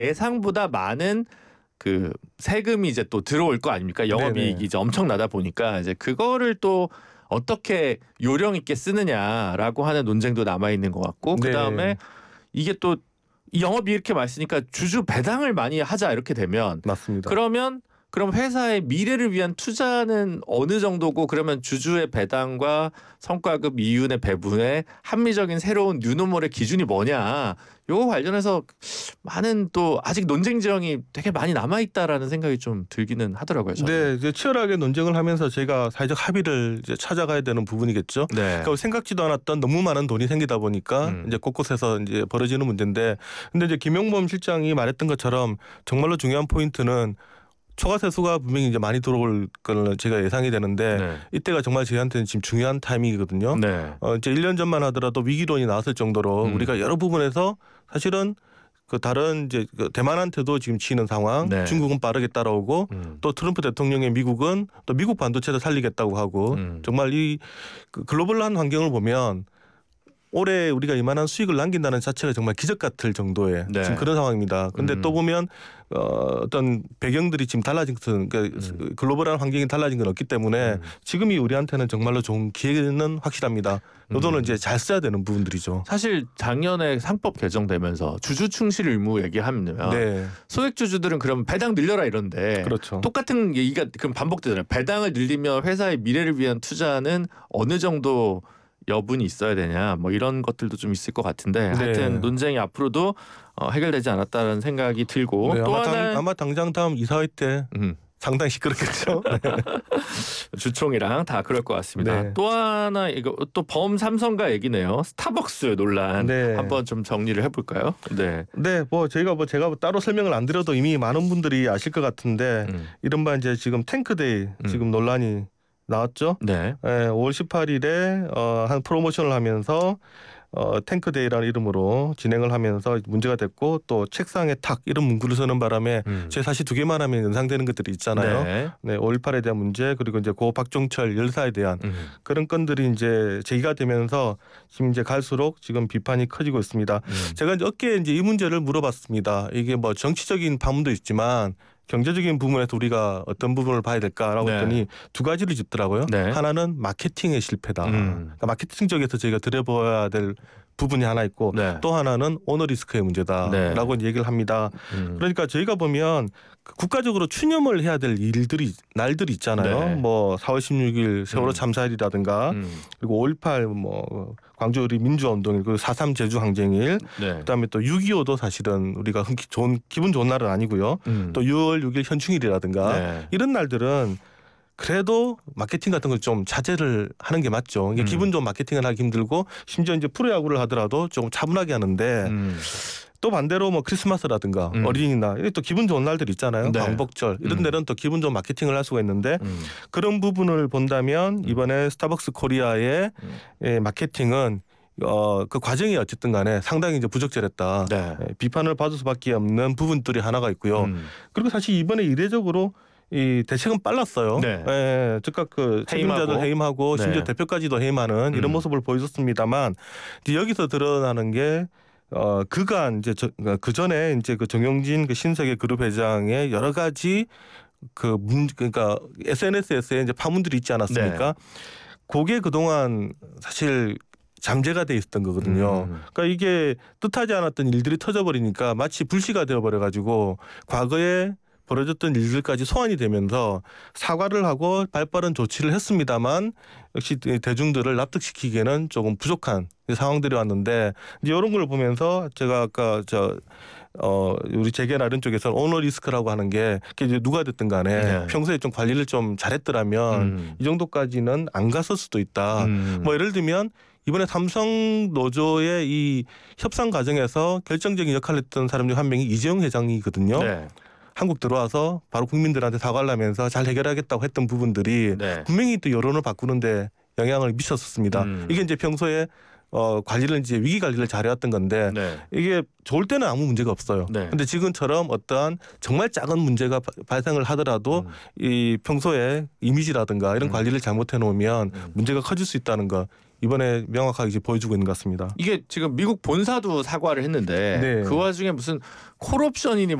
예상보다 많은 그 세금이 이제 또 들어올 거 아닙니까? 영업이익이 이제 엄청나다 보니까 이제 그거를 또 어떻게 요령 있게 쓰느냐라고 하는 논쟁도 남아 있는 것 같고 그 다음에 이게 또 영업이 이렇게 많이 쓰니까 주주 배당을 많이 하자 이렇게 되면 맞습니다. 그럼 회사의 미래를 위한 투자는 어느 정도고 그러면 주주의 배당과 성과급 이윤의 배분의 합리적인 새로운 뉴노멀의 기준이 뭐냐 요거 관련해서 많은 또 아직 논쟁 지형이 되게 많이 남아있다라는 생각이 좀 들기는 하더라고요. 저는. 네, 이제 치열하게 논쟁을 하면서 저희가 사회적 합의를 이제 찾아가야 되는 부분이겠죠. 네. 그러니까 생각지도 않았던 너무 많은 돈이 생기다 보니까 이제 곳곳에서 이제 벌어지는 문제인데, 근데 이제 김용범 실장이 말했던 것처럼 정말로 중요한 포인트는 초과 세수가 분명히 이제 많이 들어올 거는 제가 예상이 되는데 이때가 정말 저희한테는 지금 중요한 타이밍이거든요. 이제 1년 전만 하더라도 위기론이 나왔을 정도로 우리가 여러 부분에서 사실은 그 다른 이제 그 대만한테도 지금 치는 상황, 중국은 빠르게 따라오고 또 트럼프 대통령의 미국은 또 미국 반도체를 살리겠다고 하고 정말 이 그 글로벌한 환경을 보면 올해 우리가 이만한 수익을 남긴다는 자체가 정말 기적 같을 정도의 지금 그런 상황입니다. 그런데 또 보면 어떤 배경들이 지금 달라진 것은 그러니까 글로벌한 환경이 달라진 건 없기 때문에 지금이 우리한테는 정말로 좋은 기회는 확실합니다. 이 돈은 이제 잘 써야 되는 부분들이죠. 사실 작년에 상법 개정되면서 주주 충실 의무 얘기하면 소액 주주들은 그럼 배당 늘려라 이런데 똑같은 얘기가 그럼 반복되잖아요. 배당을 늘리면 회사의 미래를 위한 투자는 어느 정도 여분이 있어야 되냐 뭐 이런 것들도 좀 있을 것 같은데 하여튼 논쟁이 앞으로도 해결되지 않았다는 생각이 들고 또 아마 당장 다음 이사회 때 상당히 시끄럽겠죠. 주총이랑 다 그럴 것 같습니다. 또 하나 이거 또 범삼성가 얘기네요. 스타벅스 논란 한번 좀 정리를 해볼까요? 뭐 제가 따로 설명을 안 드려도 이미 많은 분들이 아실 것 같은데 이른바 이제 지금 탱크데이 지금 논란이 나왔죠. 5월 18일에 한 프로모션을 하면서 탱크데이라는 이름으로 진행을 하면서 문제가 됐고 또 책상에 탁 이런 문구를 쓰는 바람에 제 사실 두 개만 하면 연상되는 것들이 있잖아요. 5.18에 대한 문제 그리고 이제 고 박종철 열사에 대한 그런 건들이 이제 제기가 되면서 지금 이제 갈수록 지금 비판이 커지고 있습니다. 제가 이제 어깨에 이제 이 문제를 물어봤습니다. 이게 뭐 정치적인 반문도 있지만 경제적인 부분에서 우리가 어떤 부분을 봐야 될까라고 했더니 두 가지를 짚더라고요. 하나는 마케팅의 실패다. 그러니까 마케팅 쪽에서 저희가 들여보아야 될 부분이 하나 있고 또 하나는 오너리스크의 문제다라고 얘기를 합니다. 그러니까 저희가 보면 국가적으로 추념을 해야 될 날들이 있잖아요. 뭐 4월 16일 세월호 참사일이라든가 그리고 5.18 뭐 광주 우리 민주화운동일 그리고 4.3 제주항쟁일 그다음에 또 6.25도 사실은 우리가 기분 좋은 날은 아니고요. 또 6월 6일 현충일이라든가 이런 날들은 그래도 마케팅 같은 걸 좀 자제를 하는 게 맞죠. 이게 기분 좋은 마케팅을 하기 힘들고 심지어 이제 프로야구를 하더라도 조금 차분하게 하는데 또 반대로 뭐 크리스마스라든가 어린이날 이게 또 기분 좋은 날들 있잖아요. 광복절 이런 데는 또 기분 좋은 마케팅을 할 수가 있는데 그런 부분을 본다면 이번에 스타벅스 코리아의 마케팅은 그 과정이 어쨌든 간에 상당히 이제 부적절했다. 비판을 받을 수밖에 없는 부분들이 하나가 있고요. 그리고 사실 이번에 이례적으로 이 대책은 빨랐어요. 즉각 그 책임자들 해임하고 심지어 대표까지도 해임하는 이런 모습을 보여줬습니다만 이제 여기서 드러나는 게 그간 이제 그 전에 이제 그 정용진 그 신세계 그룹 회장의 여러 가지 그러니까 SNS에 이제 파문들이 있지 않았습니까? 그게 그동안 사실 잠재가 돼 있었던 거거든요. 그러니까 이게 뜻하지 않았던 일들이 터져버리니까 마치 불씨가 되어버려가지고 과거에 벌어졌던 일들까지 소환이 되면서 사과를 하고 발빠른 조치를 했습니다만 역시 대중들을 납득시키기에는 조금 부족한 상황들이 왔는데 이제 이런 걸 보면서 제가 아까 우리 재계나른 쪽에서 오너 리스크라고 하는 게 이제 누가 됐든 간에 평소에 좀 관리를 좀 잘했더라면 이 정도까지는 안 갔을 수도 있다. 뭐 예를 들면 이번에 삼성 노조의 이 협상 과정에서 결정적인 역할을 했던 사람 중 한 명이 이재용 회장이거든요. 한국 들어와서 바로 국민들한테 사과를 하면서 잘 해결하겠다고 했던 부분들이 분명히 또 여론을 바꾸는데 영향을 미쳤었습니다. 이게 이제 평소에 관리를 이제 위기 관리를 잘해왔던 건데 이게 좋을 때는 아무 문제가 없어요. 근데 지금처럼 어떠한 정말 작은 문제가 발생을 하더라도 이 평소에 이미지라든가 이런 관리를 잘못해 놓으면 문제가 커질 수 있다는 거. 이번에 명확하게 이제 보여주고 있는 것 같습니다. 이게 지금 미국 본사도 사과를 했는데 그 와중에 무슨 콜옵션이니